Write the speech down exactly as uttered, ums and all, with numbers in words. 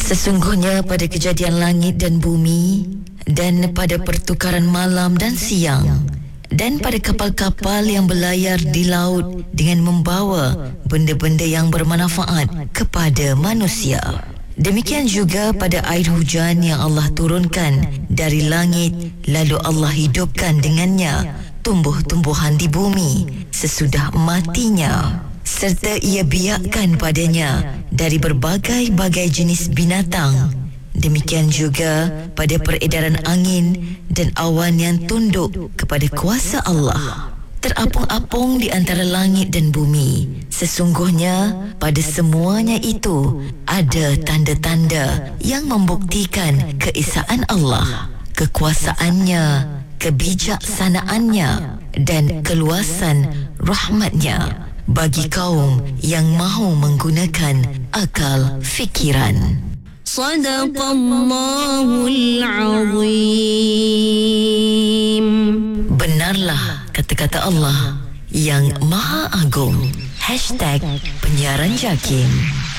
Sesungguhnya pada kejadian langit dan bumi, dan pada pertukaran malam dan siang, dan pada kapal-kapal yang berlayar di laut dengan membawa benda-benda yang bermanfaat kepada manusia. Demikian juga pada air hujan yang Allah turunkan dari langit, lalu Allah hidupkan dengannya tumbuh-tumbuhan di bumi sesudah matinya, serta ia biakkan padanya dari berbagai-bagai jenis binatang. Demikian juga pada peredaran angin dan awan yang tunduk kepada kuasa Allah. Terapung-apung di antara langit dan bumi. Sesungguhnya pada semuanya itu ada tanda-tanda yang membuktikan keesaan Allah, kekuasaannya, kebijaksanaannya dan keluasan rahmatnya bagi kaum yang mahu menggunakan akal fikiran. Sadaqallahul Azim. Benarlah kata-kata Allah yang Maha Agung. Hashtag Penyiaran Jakim.